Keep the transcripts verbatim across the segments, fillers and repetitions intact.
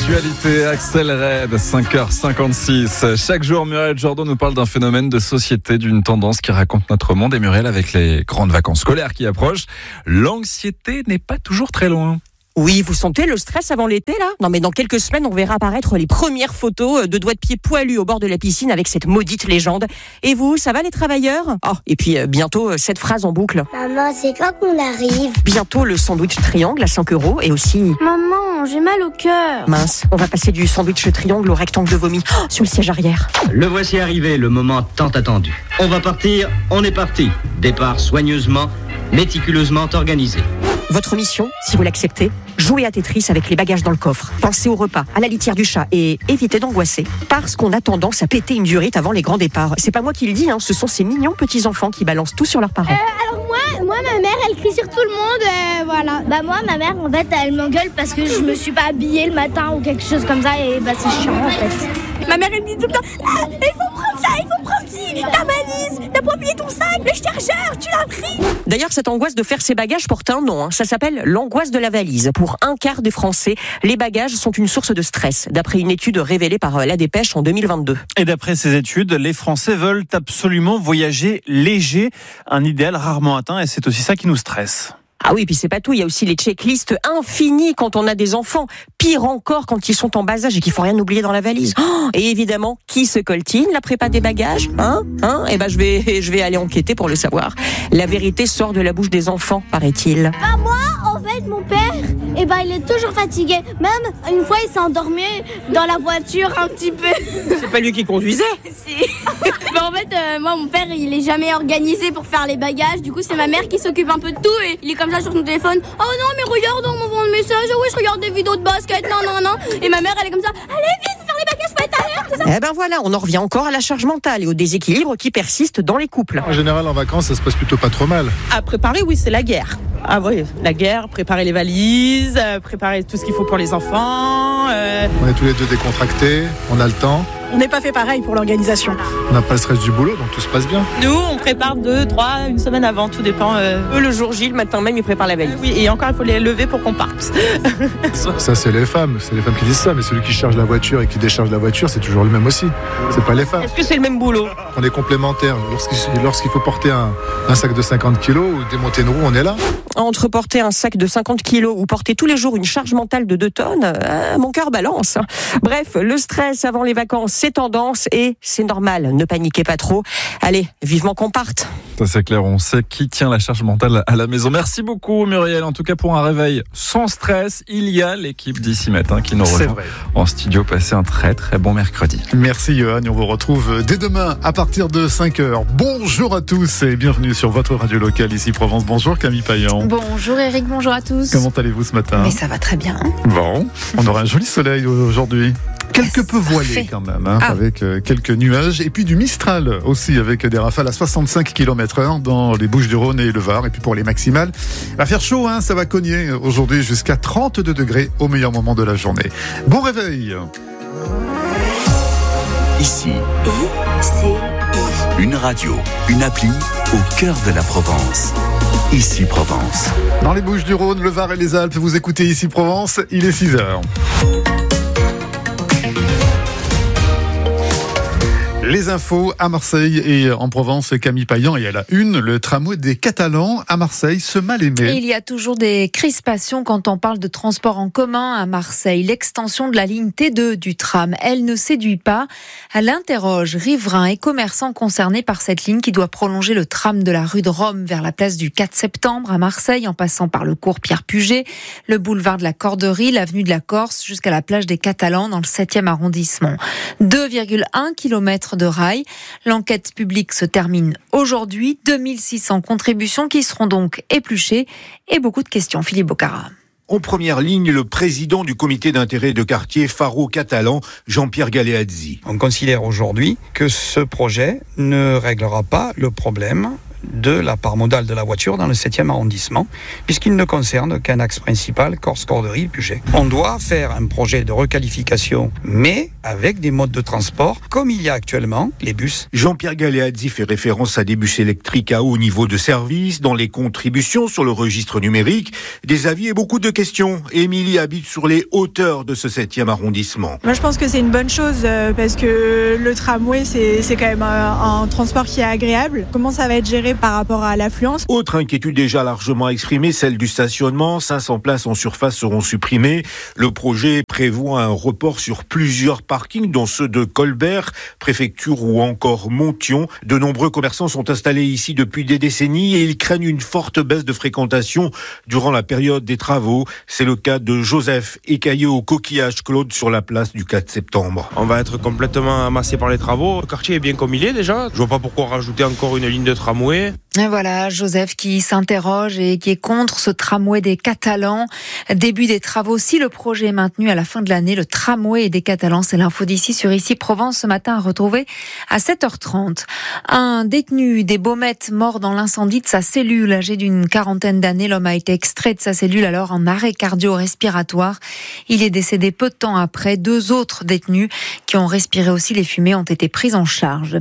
L'actualité accélère, cinq heures cinquante-six. Chaque jour, Muriel Jourdan nous parle d'un phénomène de société, d'une tendance qui raconte notre monde. Et Muriel, avec les grandes vacances scolaires qui approchent, l'anxiété n'est pas toujours très loin. Oui, vous sentez le stress avant l'été, là ? Non, mais dans quelques semaines, on verra apparaître les premières photos de doigts de pied poilus au bord de la piscine avec cette maudite légende. Et vous, ça va les travailleurs ? Oh, et puis euh, bientôt, euh, cette phrase en boucle. Maman, c'est quand qu'on arrive ? Bientôt, le sandwich triangle à cinq euros et aussi... Maman, j'ai mal au cœur. Mince, on va passer du sandwich triangle au rectangle de vomi oh, sur le siège arrière. Le voici arrivé, le moment tant attendu. On va partir, on est parti. Départ soigneusement, méticuleusement organisé. Votre mission, si vous l'acceptez, jouez à Tetris avec les bagages dans le coffre. Pensez au repas, à la litière du chat et évitez d'angoisser parce qu'on a tendance à péter une durite avant les grands départs. C'est pas moi qui le dis, hein, ce sont ces mignons petits-enfants qui balancent tout sur leurs parents. Euh, alors moi, moi, ma mère, elle crie sur tout le monde, euh, voilà. Bah moi, ma mère, en fait, elle m'engueule parce que je me suis pas habillée le matin ou quelque chose comme ça et bah c'est chiant en fait. Ma mère, elle me dit tout le temps, ah, il faut prendre ça, il faut prendre ci, ta valise, t'as pas oublié ton sac, le chargeur, tu l'as pris. D'ailleurs, cette angoisse de faire ses bagages porte un nom, hein. Ça s'appelle l'angoisse de la valise. Pour un quart des Français, les bagages sont une source de stress, d'après une étude révélée par La Dépêche en deux mille vingt-deux. Et d'après ces études, les Français veulent absolument voyager léger, un idéal rarement atteint, et c'est aussi ça qui nous stresse. Ah oui, puis c'est pas tout, il y a aussi les checklists infinies quand on a des enfants. Pire encore quand ils sont en bas âge et qu'il faut rien oublier dans la valise. Oh, et évidemment, qui se coltine la prépa des bagages ? Hein Hein Eh ben je vais, je vais aller enquêter pour le savoir. La vérité sort de la bouche des enfants, paraît-il. Bah moi, en fait, mon père, eh ben il est toujours fatigué. Même une fois, il s'est endormi dans la voiture un petit peu. C'est pas lui qui conduisait ? Si. Bah en fait, euh, moi, mon père, il est jamais organisé pour faire les bagages. Du coup, c'est ma mère qui s'occupe un peu de tout et il est comme ça sur son téléphone. Oh non, mais regarde, on m'envoie un message. Oh oui, je regarde des vidéos de basket. Non, non, non. Et ma mère, elle est comme ça. Allez, vite, faire les bagages, faut être à l'heure, tout ça. Eh ben voilà, on en revient encore à la charge mentale et au déséquilibre qui persiste dans les couples. En général, en vacances, ça se passe plutôt pas trop mal. À préparer, oui, c'est la guerre. Ah oui, la guerre, préparer les valises, euh, préparer tout ce qu'il faut pour les enfants. Euh... On est tous les deux décontractés, on a le temps. On n'est pas fait pareil pour l'organisation. On n'a pas le stress du boulot, donc tout se passe bien. Nous, on prépare deux, trois, une semaine avant, tout dépend. Euh... Eux, le jour J, le matin même, ils préparent la valise. Oui, et encore, il faut les lever pour qu'on parte. Ça, c'est les femmes, c'est les femmes qui disent ça, mais celui qui charge la voiture et qui décharge la voiture, c'est toujours le même aussi. C'est pas les femmes. Est-ce que c'est le même boulot ? On est complémentaires. Lorsqu'il, lorsqu'il faut porter un, un sac de cinquante kilos ou démonter une roue, on est là. Entre porter un sac de cinquante kilos ou porter tous les jours une charge mentale de deux tonnes, euh, mon cœur balance. Bref, le stress avant les vacances, c'est tendance et c'est normal. Ne paniquez pas trop. Allez, vivement qu'on parte. Ça c'est clair, on sait qui tient la charge mentale à la maison. Merci beaucoup Muriel, en tout cas pour un réveil sans stress. Il y a l'équipe d'ici matin qui nous rejoint en studio. Passez un très très bon mercredi. Merci Johan, on vous retrouve dès demain à partir de cinq heures. Bonjour à tous et bienvenue sur votre radio locale ici Provence. Bonjour Camille Payan. Bonjour Eric, bonjour à tous. Comment allez-vous ce matin ? Mais ça va très bien. Bon, on aura un joli soleil aujourd'hui. Quelque peu voilé Parfait. quand même, hein, Ah. avec euh, quelques nuages. Et puis du Mistral aussi, avec des rafales à soixante-cinq kilomètres heure dans les Bouches-du-Rhône et le Var. Et puis pour les maximales, va faire chaud, hein, ça va cogner aujourd'hui jusqu'à trente-deux degrés au meilleur moment de la journée. Bon réveil. Ici, une radio, une appli au cœur de la Provence. Ici Provence. Dans les Bouches-du-Rhône, le Var et les Alpes, vous écoutez Ici Provence, il est six heures. Les infos à Marseille et en Provence, Camille Payan, et à la une, le tramway des Catalans à Marseille se mal aimé. Et il y a toujours des crispations quand on parle de transport en commun à Marseille. L'extension de la ligne T deux du tram, elle ne séduit pas. Elle interroge riverains et commerçants concernés par cette ligne qui doit prolonger le tram de la rue de Rome vers la place du quatre septembre à Marseille, en passant par le cours Pierre-Puget, le boulevard de la Corderie, l'avenue de la Corse, jusqu'à la plage des Catalans dans le septième arrondissement. deux virgule un kilomètres de rail. L'enquête publique se termine aujourd'hui. deux mille six cents contributions qui seront donc épluchées et beaucoup de questions. Philippe Bocara. En première ligne, le président du comité d'intérêt de quartier Faro-Catalan, Jean-Pierre Galeazzi. On considère aujourd'hui que ce projet ne réglera pas le problème de la part modale de la voiture dans le septième arrondissement, puisqu'il ne concerne qu'un axe principal, Corse-Corderie-Puget. On doit faire un projet de requalification, mais avec des modes de transport, comme il y a actuellement, les bus. Jean-Pierre Galeazzi fait référence à des bus électriques à haut niveau de service, dans les contributions sur le registre numérique, des avis et beaucoup de questions. Émilie habite sur les hauteurs de ce septième arrondissement. Moi, je pense que c'est une bonne chose euh, parce que le tramway, c'est, c'est quand même un, un transport qui est agréable. Comment ça va être géré par rapport à l'affluence ? Autre inquiétude déjà largement exprimée, celle du stationnement. cinq cents places en surface seront supprimées. Le projet prévoit un report sur plusieurs parkings, dont ceux de Colbert, préfecture ou encore Monthyon. De nombreux commerçants sont installés ici depuis des décennies et ils craignent une forte baisse de fréquentation durant la période des travaux. C'est le cas de Joseph, écaillé au coquillage Claude sur la place du quatre septembre. On va être complètement amassé par les travaux. Le quartier est bien comme il est déjà. Je vois pas pourquoi rajouter encore une ligne de tramway. Et voilà, Joseph qui s'interroge et qui est contre ce tramway des Catalans. Début des travaux, si le projet est maintenu à la fin de l'année, le tramway des Catalans, c'est l'info d'ici sur Ici Provence ce matin à retrouver à sept heures trente. Un détenu des Baumettes mort dans l'incendie de sa cellule. Âgé d'une quarantaine d'années, l'homme a été extrait de sa cellule alors en arrêt cardio-respiratoire. Il est décédé peu de temps après. Deux autres détenus qui ont respiré aussi les fumées ont été pris en charge.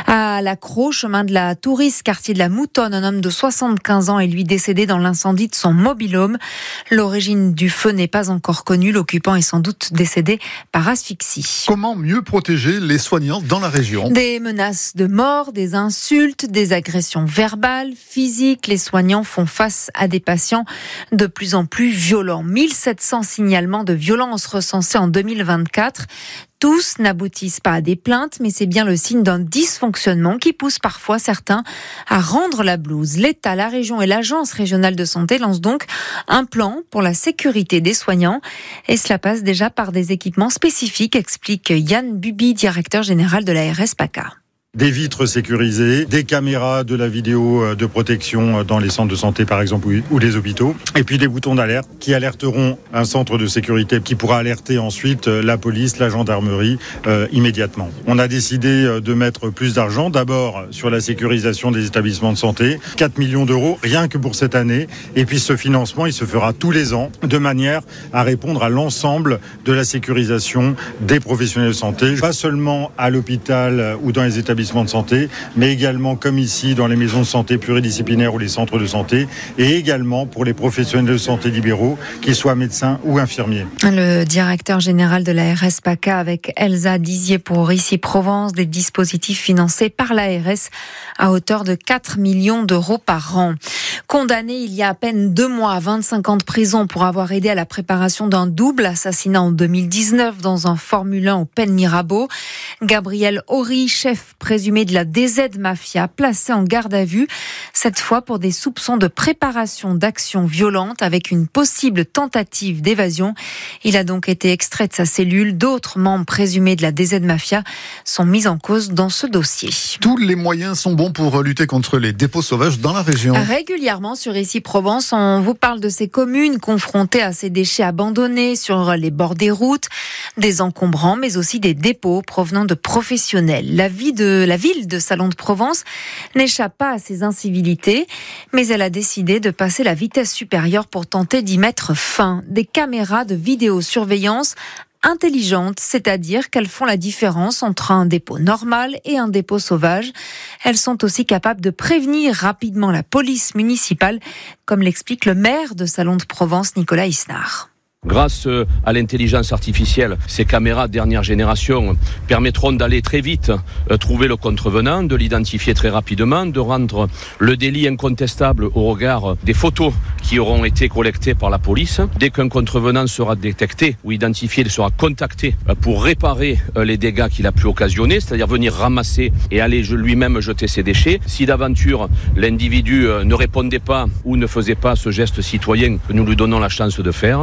À La Crau, chemin de la Touriste, quartier de la Moutonne, un homme de soixante-quinze ans est lui décédé dans l'incendie de son mobil-home. L'origine du feu n'est pas encore connue. L'occupant est sans doute décédé par asphyxie. Comment mieux protéger les soignants dans la région ? Des menaces de mort, des insultes, des agressions verbales, physiques. Les soignants font face à des patients de plus en plus violents. mille sept cents signalements de violences recensés en deux mille vingt-quatre. Tous n'aboutissent pas à des plaintes, mais c'est bien le signe d'un dysfonctionnement qui pousse parfois certains à rendre la blouse. L'État, la région et l'Agence régionale de santé lancent donc un plan pour la sécurité des soignants. Et cela passe déjà par des équipements spécifiques, explique Yann Bubi, directeur général de l'A R S PACA. Des vitres sécurisées, des caméras, de la vidéo de protection dans les centres de santé par exemple ou les hôpitaux, et puis des boutons d'alerte qui alerteront un centre de sécurité qui pourra alerter ensuite la police, la gendarmerie euh, immédiatement. On a décidé de mettre plus d'argent, d'abord sur la sécurisation des établissements de santé, quatre millions d'euros rien que pour cette année, et puis ce financement il se fera tous les ans de manière à répondre à l'ensemble de la sécurisation des professionnels de santé, pas seulement à l'hôpital ou dans les établissements de santé, mais également comme ici dans les maisons de santé pluridisciplinaires ou les centres de santé, et également pour les professionnels de santé libéraux, qu'ils soient médecins ou infirmiers. Le directeur général de l'A R S PACA avec Elsa Dizier pour Ici Provence, des dispositifs financés par l'A R S à hauteur de quatre millions d'euros par an. Condamné il y a à peine deux mois à vingt-cinq ans de prison pour avoir aidé à la préparation d'un double assassinat en deux mille dix-neuf dans un Formule un au Pen Mirabeau, Gabriel Horry, chef présumé de la D Z Mafia, placé en garde à vue, cette fois pour des soupçons de préparation d'actions violentes avec une possible tentative d'évasion. Il a donc été extrait de sa cellule. D'autres membres présumés de la D Z Mafia sont mis en cause dans ce dossier. Tous les moyens sont bons pour lutter contre les dépôts sauvages dans la région. Régulièrement sur Ici Provence, on vous parle de ces communes confrontées à ces déchets abandonnés sur les bords des routes, des encombrants, mais aussi des dépôts provenant de professionnels. La vie de La ville de Salon de Provence n'échappe pas à ces incivilités, mais elle a décidé de passer la vitesse supérieure pour tenter d'y mettre fin. Des caméras de vidéosurveillance intelligentes, c'est-à-dire qu'elles font la différence entre un dépôt normal et un dépôt sauvage. Elles sont aussi capables de prévenir rapidement la police municipale, comme l'explique le maire de Salon de Provence, Nicolas Isnard. Grâce à l'intelligence artificielle, ces caméras dernière génération permettront d'aller très vite trouver le contrevenant, de l'identifier très rapidement, de rendre le délit incontestable au regard des photos qui auront été collectées par la police. Dès qu'un contrevenant sera détecté ou identifié, il sera contacté pour réparer les dégâts qu'il a pu occasionner, c'est-à-dire venir ramasser et aller lui-même jeter ses déchets. Si d'aventure l'individu ne répondait pas ou ne faisait pas ce geste citoyen que nous lui donnons la chance de faire, dans la foulée,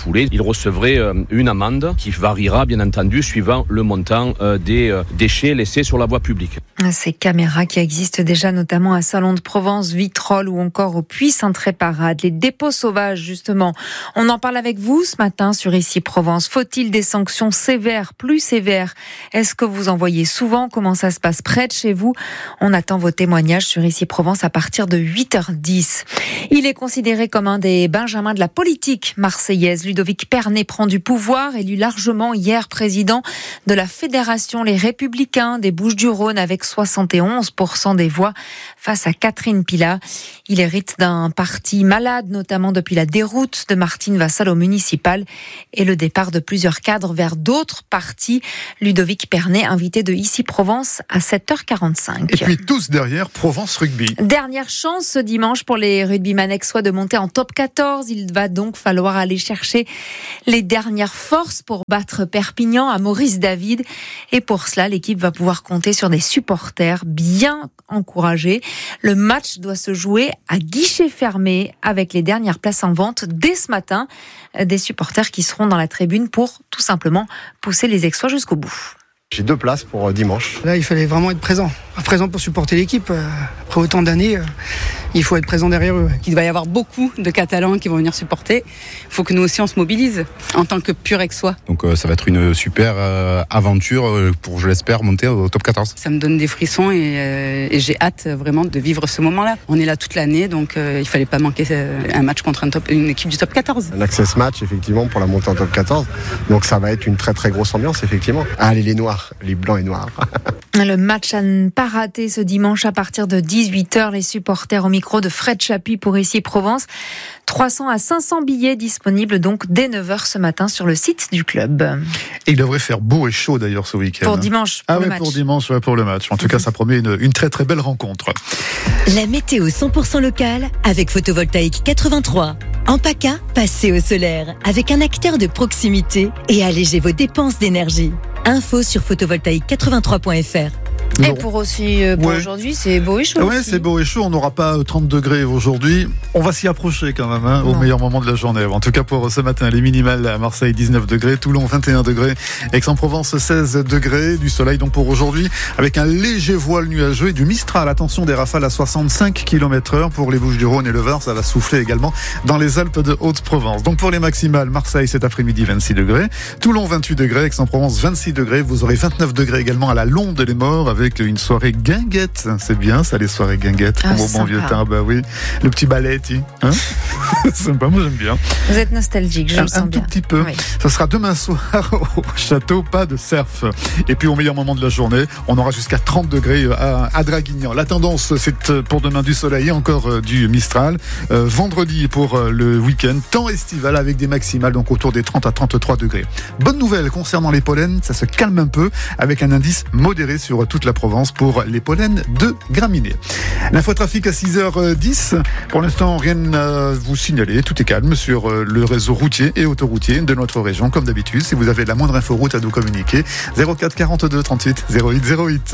foulée, il recevrait euh, une amende qui variera bien entendu suivant le montant euh, des euh, déchets laissés sur la voie publique. Ces caméras qui existent déjà notamment à Salon de Provence, Vitrolles ou encore au Puy-Saint-Tréparade. Les dépôts sauvages justement, on en parle avec vous ce matin sur Ici Provence. Faut-il des sanctions sévères, plus sévères? Est-ce que vous en voyez souvent? Comment ça se passe près de chez vous? On attend vos témoignages sur Ici Provence à partir de huit heures dix. Il est considéré comme un des benjamins de la politique marseillaise. Ludovic Pernet prend du pouvoir, élu largement hier président de la Fédération Les Républicains des Bouches-du-Rhône avec soixante et onze pour cent des voix face à Catherine Pila. Il hérite d'un parti malade, notamment depuis la déroute de Martine Vassal au municipal et le départ de plusieurs cadres vers d'autres partis. Ludovic Pernet, invité de Ici Provence à sept heures quarante-cinq. Et puis tous derrière Provence Rugby. Dernière chance ce dimanche pour les rugbyman aixois de monter en top quatorze. Il va donc falloir aller chercher les dernières forces pour battre Perpignan à Maurice David. Et pour cela, l'équipe va pouvoir compter sur des supporters bien encouragés. Le match doit se jouer à guichet fermé avec les dernières places en vente dès ce matin. Des supporters qui seront dans la tribune pour tout simplement pousser les Aixois jusqu'au bout. J'ai deux places pour dimanche. Là, il fallait vraiment être présent. Présent pour supporter l'équipe. Après autant d'années, il faut être présent derrière eux. Il va y avoir beaucoup de Catalans qui vont venir supporter. Il faut que nous aussi on se mobilise en tant que pur Aixois. Donc euh, ça va être une super euh, aventure pour, je l'espère, monter au top quatorze. Ça me donne des frissons et, euh, et j'ai hâte vraiment de vivre ce moment-là. On est là toute l'année, donc euh, il fallait pas manquer un match contre un top, une équipe du top quatorze. Un access match, effectivement, pour la montée en top quatorze. Donc ça va être une très très grosse ambiance, effectivement. Allez, les noirs, les blancs et noirs. Le match à ne pas rater ce dimanche à partir de dix-huit heures. Les supporters au micro de Fred Chapuis pour Ici Provence. trois cents à cinq cents billets disponibles donc dès neuf heures ce matin sur le site du club. Et il devrait faire beau et chaud d'ailleurs ce week-end. Pour dimanche, pour ah le ouais, match. pour dimanche, ouais, pour le match. En tout cas, ça promet une, une très très belle rencontre. La météo cent pour cent locale avec Photovoltaïque quatre-vingt-trois. En PACA, passez au solaire avec un acteur de proximité et allégez vos dépenses d'énergie. Info sur photovoltaïque quatre-vingt-trois point f r. Et pour aussi pour ouais. aujourd'hui, c'est beau et chaud. Oui, aussi. c'est beau et chaud. On n'aura pas trente degrés aujourd'hui. On va s'y approcher quand même, hein, au meilleur moment de la journée. En tout cas, pour ce matin, les minimales à Marseille, dix-neuf degrés, Toulon, vingt et un degrés, Aix-en-Provence, seize degrés, du soleil donc pour aujourd'hui, avec un léger voile nuageux et du Mistral. Attention, des rafales à soixante-cinq kilomètres heure pour les Bouches-du-Rhône et le Var. Ça va souffler également dans les Alpes de Haute-Provence. Donc pour les maximales, Marseille cet après-midi, vingt-six degrés, Toulon, vingt-huit degrés, Aix-en-Provence, vingt-six degrés. Vous aurez vingt-neuf degrés également à la Londe les Morts avec une soirée guinguette. C'est bien ça, les soirées guinguettes. Ah, au bon vieux temps, bah oui. Le petit ballet, hein. Sympa, moi j'aime bien. Vous êtes nostalgique, je un, le sens un bien. tout petit peu. Oui. Ça sera demain soir au château, pas de surf. Et puis au meilleur moment de la journée, on aura jusqu'à trente degrés à, à Draguignan. La tendance, c'est pour demain du soleil et encore du Mistral. Euh, vendredi pour le week-end, temps estival avec des maximales, donc autour des trente à trente-trois degrés. Bonne nouvelle concernant les pollens, ça se calme un peu avec un indice modéré sur toute la Provence pour les pollens de graminées. L'infotrafic à six heures dix. Pour l'instant, rien à vous signaler. Tout est calme sur le réseau routier et autoroutier de notre région, comme d'habitude. Si vous avez la moindre info route à nous communiquer, zéro quatre quarante-deux trente-huit zéro huit zéro huit.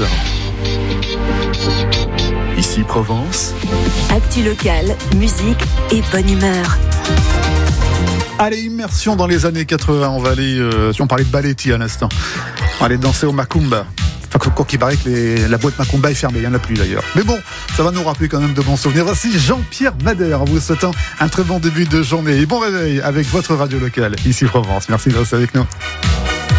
Ici Provence. Actu locale, musique et bonne humeur. Allez, immersion dans les années quatre-vingts. On va aller, euh, si on parlait de balletti à l'instant, on va aller danser au Macumba. Enfin, quoi qu'il paraît que les, la boîte Macumba est fermée, il n'y en a plus d'ailleurs. Mais bon, ça va nous rappeler quand même de bons souvenirs. Voici Jean-Pierre Madère en vous souhaitant un très bon début de journée et bon réveil avec votre radio locale, Ici Provence. Merci de rester avec nous.